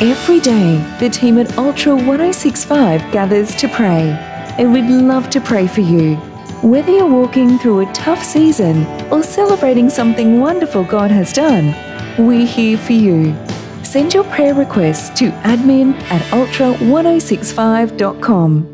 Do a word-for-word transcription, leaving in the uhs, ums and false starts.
Every day, the team at Ultra ten sixty-five gathers to pray, and we'd love to pray for you. Whether you're walking through a tough season or celebrating something wonderful God has done, we're here for you. Send your prayer requests to admin at ultra ten sixty-five dot com.